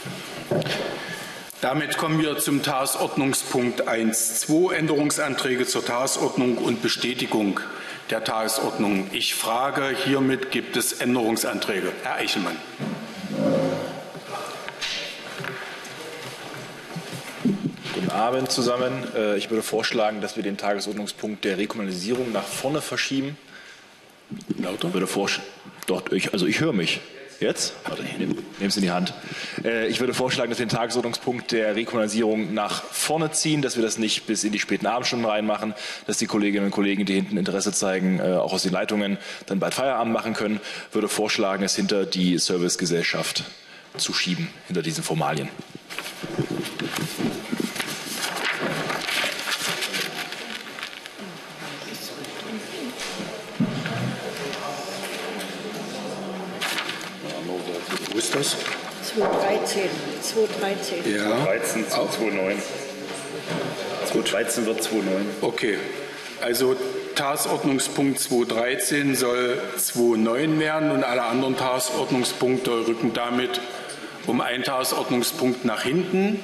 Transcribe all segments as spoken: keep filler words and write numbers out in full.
Damit kommen wir zum Tagesordnungspunkt eins Punkt zwei, Änderungsanträge zur Tagesordnung und Bestätigung der Tagesordnung. Ich frage, hiermit gibt es Änderungsanträge. Herr Eichelmann. Guten Abend zusammen. Ich würde vorschlagen, dass wir den Tagesordnungspunkt der Rekommunalisierung nach vorne verschieben. Lauter? Ich würde vorschlagen, dort, ich, also ich höre mich. Jetzt? Warte, ich nehme es in die Hand. Ich würde vorschlagen, dass wir den Tagesordnungspunkt der Rekommunalisierung nach vorne ziehen, dass wir das nicht bis in die späten Abendstunden reinmachen, dass die Kolleginnen und Kollegen, die hinten Interesse zeigen, auch aus den Leitungen, dann bald Feierabend machen können. Ich würde vorschlagen, es hinter die Servicegesellschaft zu schieben, hinter diesen Formalien. Wo ist das? zweitausenddreizehn. zweitausenddreizehn. Ja. dreizehn zu zweitausendneun. zweitausenddreizehn wird zweitausendneun. Okay. Also Tagesordnungspunkt zweitausenddreizehn soll zweitausendneun werden und alle anderen Tagesordnungspunkte rücken damit um einen Tagesordnungspunkt nach hinten.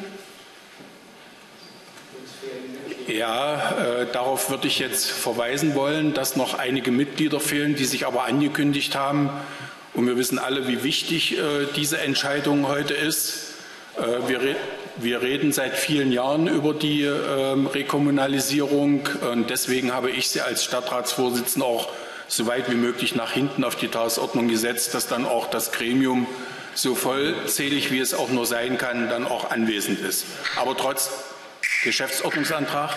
Ja, äh, darauf würde ich jetzt verweisen wollen, dass noch einige Mitglieder fehlen, die sich aber angekündigt haben. Und wir wissen alle, wie wichtig äh, diese Entscheidung heute ist. Äh, wir, re wir reden seit vielen Jahren über die äh, Rekommunalisierung. Und deswegen habe ich sie als Stadtratsvorsitzender auch so weit wie möglich nach hinten auf die Tagesordnung gesetzt, dass dann auch das Gremium so vollzählig, wie es auch nur sein kann, dann auch anwesend ist. Aber trotz Geschäftsordnungsantrag.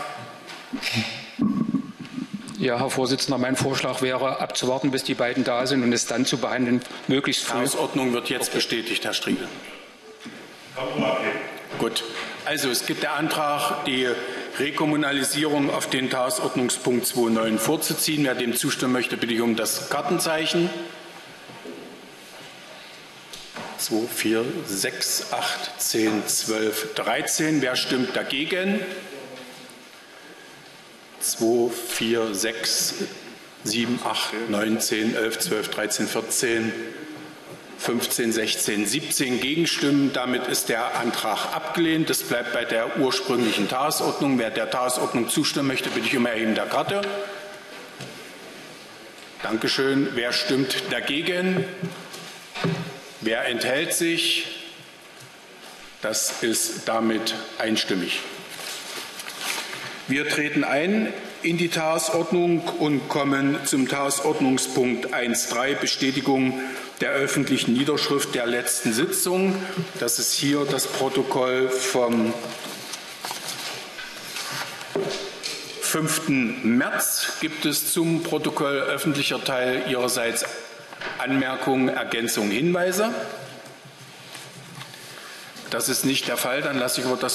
Ja, Herr Vorsitzender, mein Vorschlag wäre, abzuwarten, bis die beiden da sind und es dann zu behandeln, möglichst früh. Die Tagesordnung wird jetzt bestätigt, Herr Striegel. Gut. Also es gibt der Antrag, die Rekommunalisierung auf den Tagesordnungspunkt zweitausendneun vorzuziehen. Wer dem zustimmen möchte, bitte ich um das Kartenzeichen. zwei, vier, sechs, acht, zehn, zwölf, dreizehn. Wer stimmt dagegen? zwei, vier, sechs, sieben, acht, neun, zehn, elf, zwölf, dreizehn, vierzehn, fünfzehn, sechzehn, siebzehn Gegenstimmen. Damit ist der Antrag abgelehnt. Es bleibt bei der ursprünglichen Tagesordnung. Wer der Tagesordnung zustimmen möchte, bitte ich um Erheben der Karte. Dankeschön. Wer stimmt dagegen? Wer enthält sich? Das ist damit einstimmig. Wir treten ein in die Tagesordnung und kommen zum Tagesordnungspunkt eins Punkt drei, Bestätigung der öffentlichen Niederschrift der letzten Sitzung. Das ist hier das Protokoll vom fünften März. Gibt es zum Protokoll öffentlicher Teil Ihrerseits Anmerkungen, Ergänzungen, Hinweise? Das ist nicht der Fall. Dann lasse ich über das